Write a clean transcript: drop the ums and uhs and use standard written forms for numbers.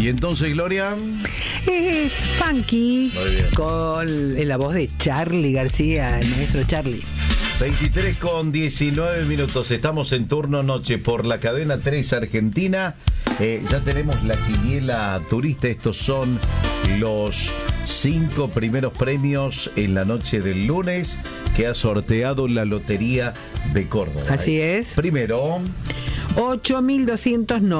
Y entonces, Gloria, Es Funky, muy bien. con la voz de Charly García, el maestro Charly. 23:19. Estamos en turno noche por la cadena 3 Argentina. Ya tenemos la quiniela turista. Estos son los 5 primeros premios en la noche del lunes que ha sorteado la Lotería de Córdoba. Así es. Primero, 8.209.